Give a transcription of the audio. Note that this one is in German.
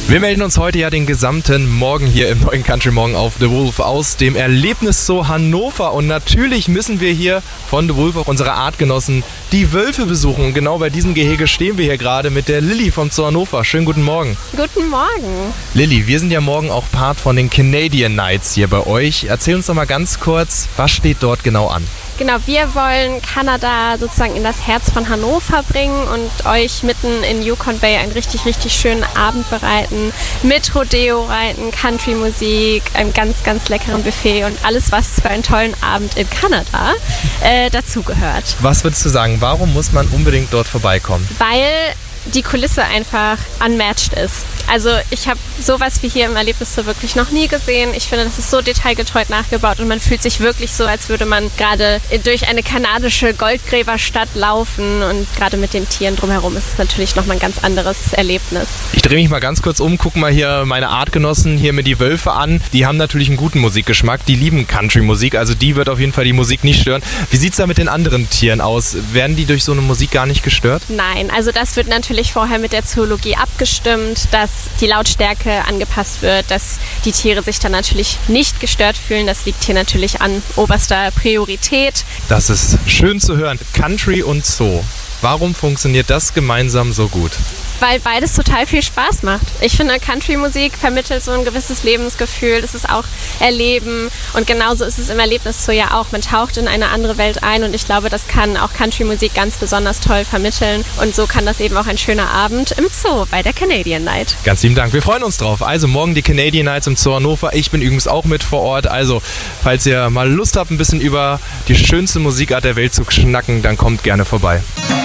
Wir melden uns heute ja den gesamten Morgen hier im neuen Country Morgen auf The Wolf aus dem Erlebniszoo Hannover. Und natürlich müssen wir hier von The Wolf auch unsere Artgenossen, die Wölfe, besuchen. Und genau bei diesem Gehege stehen wir hier gerade mit der Lilly vom Zoo Hannover. Schönen guten Morgen. Guten Morgen. Lilly, wir sind ja morgen auch Part von den Canadian Nights hier bei euch. Erzähl uns doch mal ganz kurz, was steht dort genau an? Genau, wir wollen Kanada sozusagen in das Herz von Hannover bringen und euch mitten in Yukon Bay einen richtig, richtig schönen Abend bereiten. Mit Rodeo-Reiten, Country-Musik, einem ganz, ganz leckeren Buffet und alles, was für einen tollen Abend in Kanada dazugehört. Was würdest du sagen, warum muss man unbedingt dort vorbeikommen? Weil die Kulisse einfach unmatched ist. Also ich habe sowas wie hier im Erlebniszoo wirklich noch nie gesehen. Ich finde, das ist so detailgetreu nachgebaut und man fühlt sich wirklich so, als würde man gerade durch eine kanadische Goldgräberstadt laufen und gerade mit den Tieren drumherum ist es natürlich nochmal ein ganz anderes Erlebnis. Ich drehe mich mal ganz kurz um, gucke mal hier meine Artgenossen, hier mir die Wölfe an. Die haben natürlich einen guten Musikgeschmack, die lieben Country-Musik, also die wird auf jeden Fall die Musik nicht stören. Wie sieht es da mit den anderen Tieren aus? Werden die durch so eine Musik gar nicht gestört? Nein, also das wird natürlich vorher mit der Zoologie abgestimmt, dass die Lautstärke angepasst wird, dass die Tiere sich dann natürlich nicht gestört fühlen. Das liegt hier natürlich an oberster Priorität. Das ist schön zu hören. Country und Zoo. Warum funktioniert das gemeinsam so gut? Weil beides total viel Spaß macht. Ich finde, Country-Musik vermittelt so ein gewisses Lebensgefühl. Es ist auch Erleben und genauso ist es im Erlebniszoo ja auch. Man taucht in eine andere Welt ein und ich glaube, das kann auch Country-Musik ganz besonders toll vermitteln und so kann das eben auch ein schöner Abend im Zoo bei der Canadian Night. Ganz lieben Dank, wir freuen uns drauf. Also morgen die Canadian Nights im Zoo Hannover. Ich bin übrigens auch mit vor Ort. Also falls ihr mal Lust habt, ein bisschen über die schönste Musikart der Welt zu schnacken, dann kommt gerne vorbei.